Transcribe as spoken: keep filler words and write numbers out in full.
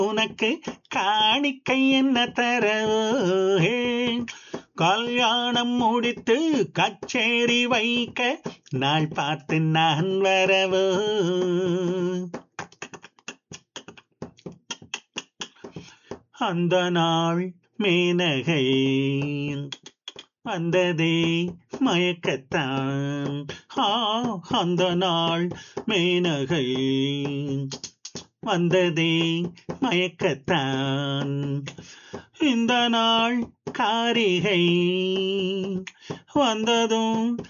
உனக்கு காணிக்கை என்ன தரவே கல்யாணம் முடித்து கச்சேரி வைக்க நாள் பார்த்து நான் வரவோ அந்த நாள் மேனகை வந்ததே மயக்கத்தான் ஆ அந்த நாள் மேனகை வந்ததே மயக்கத்தான் இந்த நாள் காரிகை வந்ததும்